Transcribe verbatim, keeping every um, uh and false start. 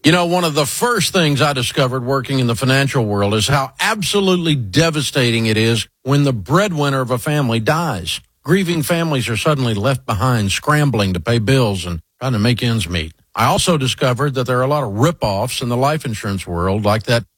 You know, one of the first things I discovered working in the financial world is how absolutely devastating it is when the breadwinner of a family dies. Grieving families are suddenly left behind, scrambling to pay bills and trying to make ends meet. I also discovered that there are a lot of rip-offs in the life insurance world, like that